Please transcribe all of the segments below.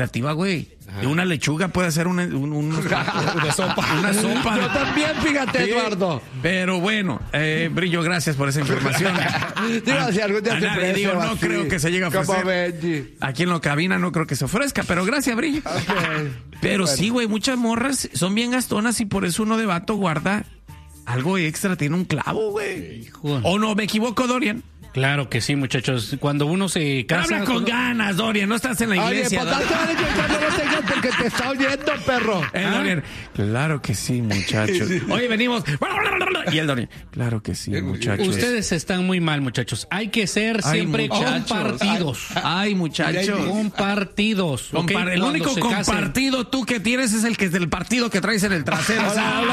creativa, güey. De una lechuga puede hacer una sopa. Una sopa. Yo también, fíjate, sí, Eduardo. Pero bueno, Brillo, gracias por esa información. No creo que se llegue a ofrecer. Aquí en la cabina no creo que se ofrezca, pero gracias, Brillo. Okay. Pero bueno, sí, güey, muchas morras son bien gastonas y por eso uno de vato guarda algo extra, tiene un clavo, güey. ¿O no me equivoco, Dorian? Claro que sí, muchachos. Cuando uno se casa... Habla con ganas, Dorian. No estás en la iglesia. Oye, porque te está oyendo, perro. Dorian, claro que sí, muchachos. Sí. Oye, venimos... Y el Dorian, claro que sí, muchachos. Ustedes están muy mal, muchachos. Hay que ser siempre compartidos. Ay, muchachos. Compartidos. Okay, el único compartido tú que tienes es el que es del partido que traes en el trasero.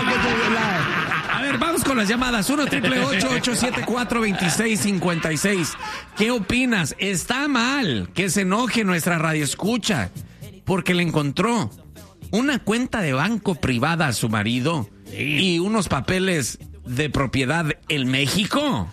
A ver, vamos con las llamadas. 1-888-874-2656. ¿Qué opinas? Está mal que se enoje nuestra radioescucha porque le encontró una cuenta de banco privada a su marido y unos papeles de propiedad en México.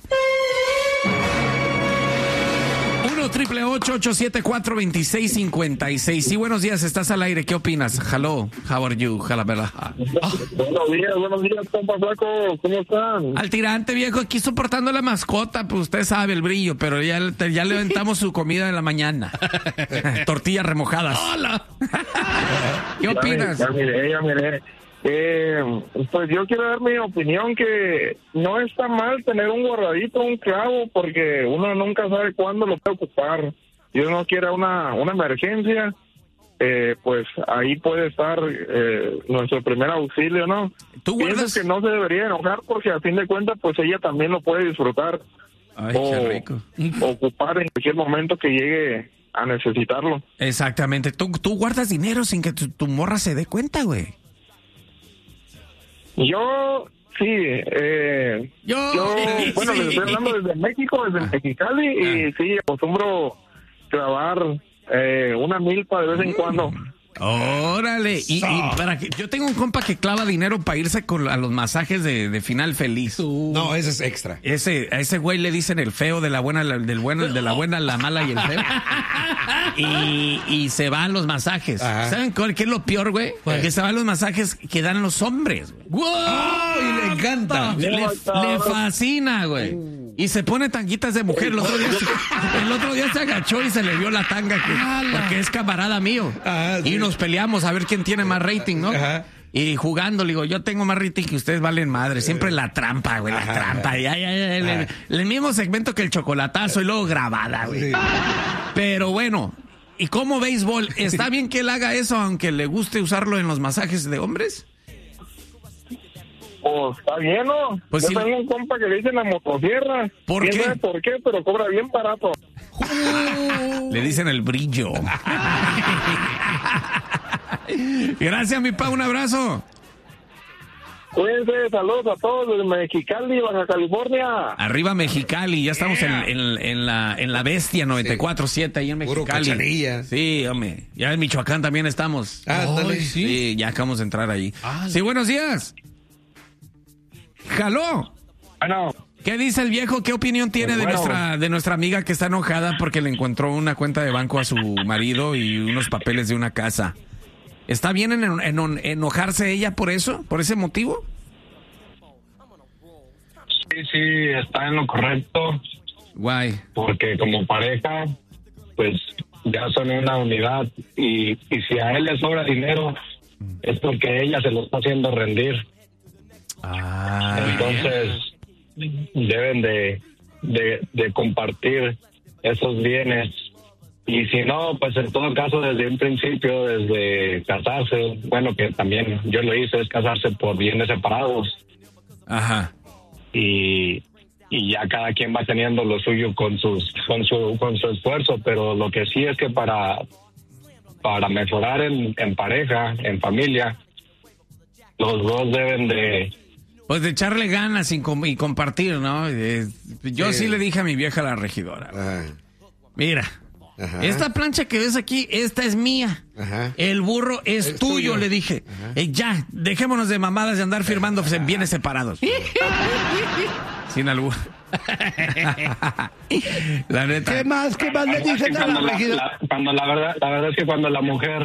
1-888-874-2656. Sí, buenos días, estás al aire. ¿Qué opinas? Hello, how are you? Buenos días, compa Flaco. ¿Cómo están? Al tirante, viejo, aquí soportando la mascota, pues usted sabe el Brillo, pero ya le aventamos su comida de la mañana. Tortillas remojadas. ¡Hola! ¿Qué opinas? Ya miré. Pues yo quiero dar mi opinión que no está mal tener un guardadito, un clavo, porque uno nunca sabe cuándo lo puede ocupar. Si uno quiere una emergencia, pues ahí puede estar nuestro primer auxilio, ¿no? Pienso que no se debería enojar porque a fin de cuentas, pues ella también lo puede disfrutar. Ay, qué rico. Ocupar en cualquier momento que llegue a necesitarlo. Exactamente. Tú guardas dinero sin que tu morra se dé cuenta, güey. Yo, sí, bueno, les estoy hablando desde México, desde Mexicali, y sí, acostumbro clavar una milpa de vez en cuando. Órale, y para que yo tengo un compa que clava dinero para irse a los masajes de final feliz. No, ese es extra. A ese güey le dicen el feo de la buena, de la buena, la mala y el feo. Y se van los masajes. Ajá. ¿Saben qué es lo peor, güey? Que se van los masajes que dan los hombres. ¡Wow! Y le encanta. Le fascina, güey. Y se pone tanguitas de mujer. El otro día se agachó y se le vio la tanga porque es camarada mío. Ajá, sí. Y nos peleamos a ver quién tiene más rating, ¿no? Ajá. Y jugando, le digo, yo tengo más rating que ustedes valen madre. Siempre la trampa, güey, la trampa. El mismo segmento que el chocolatazo y luego grabada, güey. Sí. Pero bueno, ¿y cómo béisbol? ¿Está bien que él haga eso aunque le guste usarlo en los masajes de hombres? Pues está bien, ¿no? Pues yo tengo un compa que le dicen la motosierra. ¿Por qué? No sé por qué, pero cobra bien barato. Le dicen el Brillo. Gracias, mi pa, un abrazo. Cuídense, saludos a todos desde Mexicali, Baja California. Arriba Mexicali, ya estamos en la Bestia 94.7 ahí en Mexicali. Sí, hombre, ya en Michoacán también estamos. Sí, ya acabamos de entrar ahí. Sí, buenos días. ¡Jaló! Bueno. ¿Qué dice el viejo? ¿Qué opinión tiene de nuestra amiga que está enojada porque le encontró una cuenta de banco a su marido y unos papeles de una casa? ¿Está bien en enojarse ella por eso? ¿Por ese motivo? Sí, está en lo correcto. Guay. Porque como pareja, pues ya son una unidad y si a él le sobra dinero es porque ella se lo está haciendo rendir. Entonces deben de compartir esos bienes. Y si no, pues en todo caso, desde un principio, desde casarse, bueno, que también yo lo hice, es casarse por bienes separados. Ajá. Y ya cada quien va teniendo lo suyo con su esfuerzo, pero lo que sí es que para mejorar en pareja, en familia, los dos deben de... Pues de echarle ganas y compartir, ¿no? Yo sí le dije a mi vieja la regidora. Mira... Ajá. Esta plancha que ves aquí, esta es mía. Ajá. El burro es tuyo, le dije. Ya, dejémonos de mamadas de andar firmando bienes separados. Sin albur. La neta. ¿Qué más le dicen a la regidora? La verdad es que cuando la mujer